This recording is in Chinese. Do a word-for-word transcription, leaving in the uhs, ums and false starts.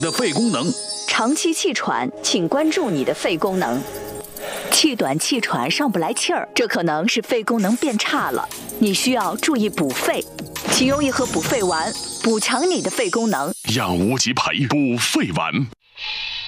的肺功能。 长期气喘，请关注你的肺功能。气短气喘上不来气儿，这可能是肺功能变差了，你需要注意补肺，请用一盒补肺丸，补强你的肺功能。 养无极培补肺丸。